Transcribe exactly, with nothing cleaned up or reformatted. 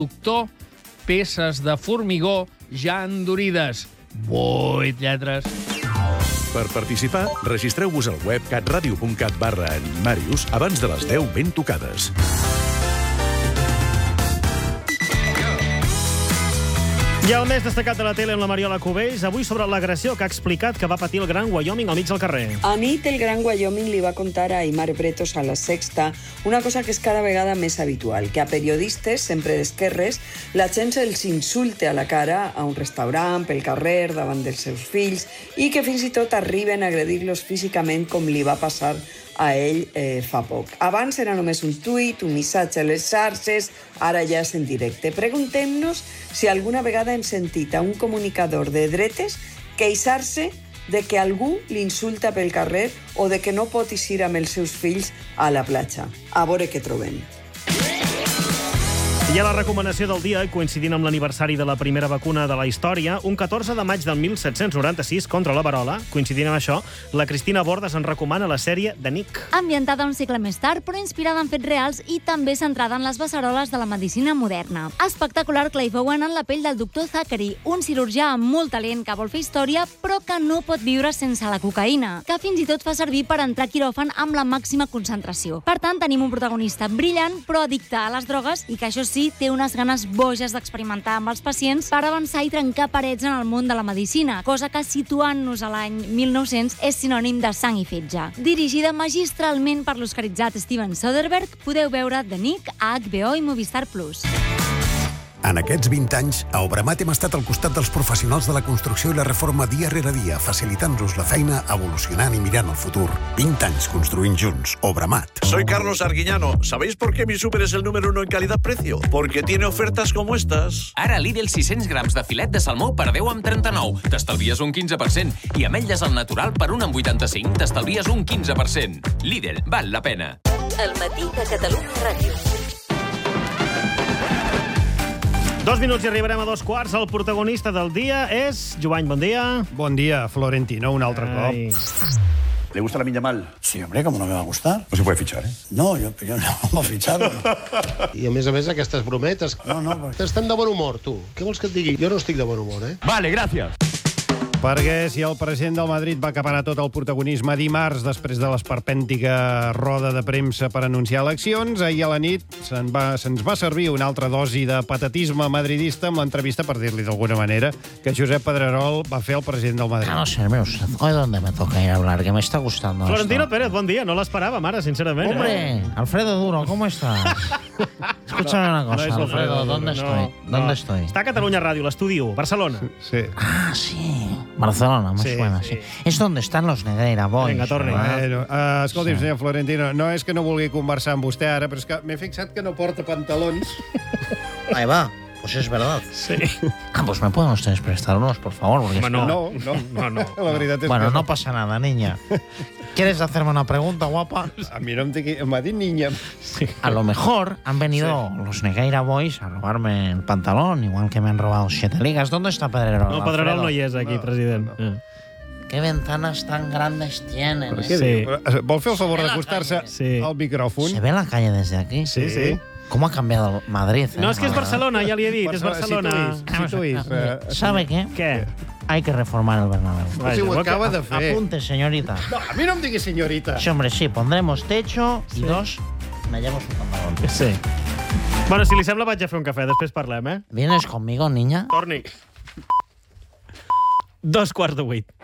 Doctor, peces de formigó ja endurides. Vuit lletres. Per participar, registreu-vos al web catradio punt cat barra animarius abans de les deu ben tocades. I el més destacat de la tele amb la Mariola Cubells, avui sobre l'agressió que ha explicat que va patir el Gran Wyoming al mig del carrer. Anit, el Gran Wyoming li va contar a Aimar Bretos a La Sexta una cosa que és cada vegada més habitual, que a periodistes, sempre d'esquerres, la gent se'ls insulte a la cara a un restaurant, pel carrer, davant dels seus fills, i que fins i tot arriben a agredir-los físicament com li va passar a ell eh, fa poc. Abans era només un tuit, un missatge a les xarxes, ara ja és en directe. Preguntem-nos si alguna vegada hem sentit a un comunicador de dretes queixar-se de que algú l'insulta pel carrer o de que no pot eixir amb els seus fills a la platja. A veure què trobem. I a la recomanació del dia, coincidint amb l'aniversari de la primera vacuna de la història, un catorze de maig del mil set-cents noranta-sis, contra la verola, coincidint amb això, la Cristina Bordas en recomana la sèrie de Nick. Ambientada un segle més tard, però inspirada en fets reals i també centrada en les beceroles de la medicina moderna. Espectacular Clive Owen en la pell del doctor Zachary, un cirurgià amb molt talent que vol fer història, però que no pot viure sense la cocaïna, que fins i tot fa servir per entrar a quiròfan amb la màxima concentració. Per tant, tenim un protagonista brillant, però addicte a les drogues i que, això sí, té unes ganes boges d'experimentar amb els pacients per avançar i trencar parets en el món de la medicina, cosa que, situant-nos a l'any mil nou-cents, és sinònim de sang i fetge. Dirigida magistralment per l'oscaritzat Steven Soderbergh, podeu veure The Nick a H B O i Movistar Plus. En aquests vint anys, a Obramat hem estat al costat dels professionals de la construcció i la reforma dia rere dia, facilitant-los la feina, evolucionant i mirant el futur. vint anys construint junts. Obramat. Soy Carlos Arguiñano. ¿Sabéis por qué mi súper es el número uno en calidad-precio? Porque tiene ofertas como estas. Ara Lidl sis-cents grams de filet de salmó per deu amb trenta-nou. T'estalvies un quinze per cent. I ametlles al natural per un amb vuitanta-cinc. T'estalvies un quinze per cent. Lidl, val la pena. El matí de Catalunya Ràdio. Dos minuts i arribarem a dos quarts. El protagonista del dia és... Jovany, bon dia. Bon dia, Florentino, un altre Ai. cop. ¿Le gusta Lamine Yamal? Sí, hombre, ¿cómo no me va a gustar? No se puede fichar, ¿eh? No, yo, yo no voy a ficharlo. I a més a més aquestes brometes... No, no, perquè... Estem de bon humor, tu. Què vols que et digui? Jo no estic de bon humor, eh? Vale, gracias. Perquè si el president del Madrid va acaparar tot el protagonisme dimarts després de l'esperpèntica roda de premsa per anunciar eleccions, ahir a la nit se'n va, se'ns va servir una altra dosi de patatisme madridista amb l'entrevista, per dir-li d'alguna manera, que Josep Pedrerol va fer al president del Madrid. Vamos a ver, usted. Hoy dónde me toca ir a hablar, que me está gustando Florentino esto. Pérez, bon dia. No l'esperàvem ara, sincerament. Hombre, eh? Alfredo Duro, ¿cómo estás? Escúchame una cosa, No és Alfredo, Alfredo Duro, ¿dónde no, estoy? no. ¿Dónde estoy? Està a Catalunya Ràdio, l'estudi u, Barcelona. Sí. Ah, sí. Barcelona, me Sí, suena, sí. Es donde están los Negreira Boys. Vinga, torni. ¿verdad? Bueno, uh, escolti'm, Sí. senyor Florentino, no és que no vulgui conversar amb vostè ara, però és que m'he fixat que no porta pantalons. Ahí va, pues es verdad. Sí. Ah, pues me pueden ustedes prestar unos, por favor. Porque es Home, que- no. No, no, No, no. La veritat és Bueno, que no pasa nada, niña. ¿Quieres hacerme una pregunta, guapa? A mi no em digui... M'ha dit niña. A lo mejor han venido los Negreira Boys a robarme el pantalón, igual que me han robado siete ligas. ¿Dónde está Pedrerol? No, Pedrerol no hi és aquí, No, president. no. Eh. ¿Qué ventanas tan grandes tienen? Per eh? què Sí. diu? Vol fer el favor d'acostar-se Sí. al micròfon? ¿Se ve la calle desde aquí? Sí, sí. ¿Cómo ha cambiado Madrid? eh? No, és que és La verdad. Barcelona, ja li he dit, és Barcelona. Situïs, situïs. ¿Sabe qué? Què? Hay que reformar el Bernabéu. Vaja, Si ho vol acaba que- de fer. Apunte, señorita. No, a mi no em digui senyorita. Sí, hombre, sí, pondremos techo y dos, me llevo su pantalón. Sí. Bueno, si li sembla, vaig a fer un cafè, després parlem, eh? ¿Vienes conmigo, niña? Torni. Dos quarts de vuit.